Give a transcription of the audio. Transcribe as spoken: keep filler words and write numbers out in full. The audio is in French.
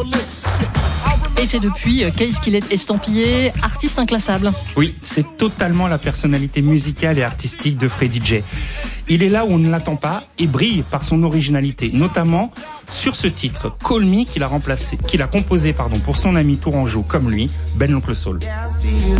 Et c'est depuis Case qu'il est estampillé artiste inclassable. Oui, c'est totalement la personnalité musicale et artistique de Freddie J. Il est là où on ne l'attend pas et brille par son originalité, notamment sur ce titre, Call Me, qu'il a remplacé, qu'il a composé, pardon, pour son ami tourangeau comme lui, Ben l'Oncle Soul.